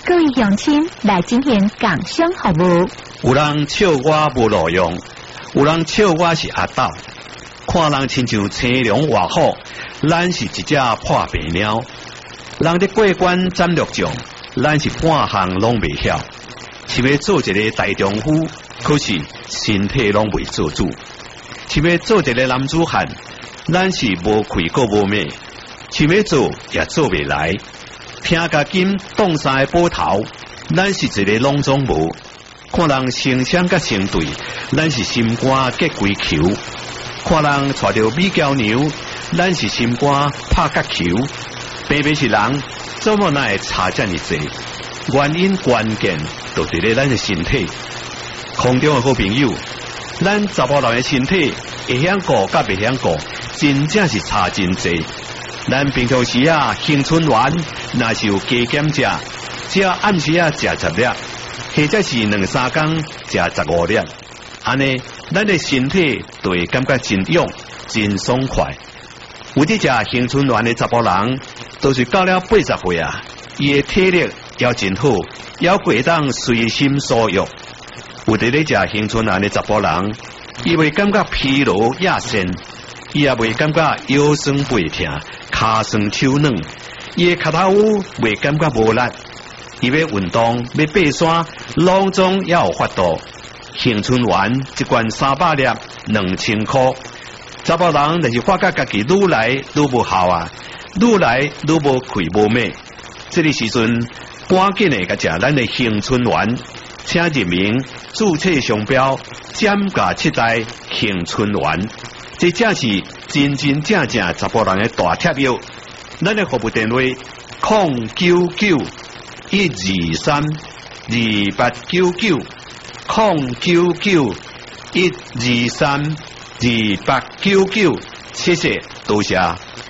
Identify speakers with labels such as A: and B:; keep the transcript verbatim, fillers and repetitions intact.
A: 各位乡亲来进行工商服务。
B: 有人笑我无路用，有人笑我是阿斗，看人亲像青龙活虎，咱是一只破白鸟。人伫过关斩六将，咱是半项拢未晓。是要做一个大丈夫，可是身体拢未做主；是要做一个男子汉，咱是无开过无咩，是要做也做未来。听甲金冻山的波头，咱是一个拢总无。看人成双甲成对，咱是心肝结龟球；看人带着美娇娘，咱是心肝拍角球。偏偏是人，怎么那会差这么济？原因关键就伫咧咱的身体。空中的好朋友，咱查甫人的身体会晓顾甲袂晓顾，真正是差真济。咱平常时啊，青春丸若是有加减食，只要暗时啊食十粒，或者是两三工食十五粒，安尼咱的身体就会感觉真勇、真爽快。有伫食青春丸的查甫人，都是到了八十岁啊，伊的体力也真好，也会当随心所欲。有伫咧食青春丸的查甫人，伊会感觉疲劳亚身，伊也袂感觉腰酸背痛、骹酸手软，伊的脚头袂感觉无力。伊要运动、要爬山，拢总也有法度。青春丸一罐三百粒，两千块。查甫人就是发觉家己愈来愈无效啊，愈来愈无气无美。这个时阵，赶紧的甲食咱的青春丸，请入名注册商标减价七代青春丸，这正是真真正正查甫人的大贴药。咱的服务电话：零九九一二三二八九九，零九九一二三二八九九。谢谢，多谢。